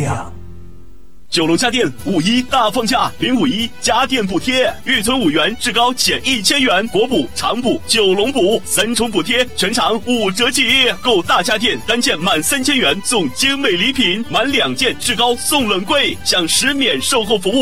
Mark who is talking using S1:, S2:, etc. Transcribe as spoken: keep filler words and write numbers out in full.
S1: 亮。
S2: 九龙家电五一大放价，零五一家电补贴，预存五元，至高减一千元，国补、长补、九龙补三重补贴，全场五折起。购大家电单件满三千元送精美礼品，满两件至高送冷柜，享十免售后服务。